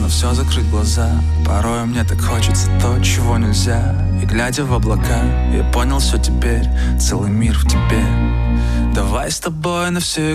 на все закрыть глаза. Порой мне так хочется то, чего нельзя. И глядя в облака, я понял все теперь. Целый мир в тебе. Давай с тобой навсегда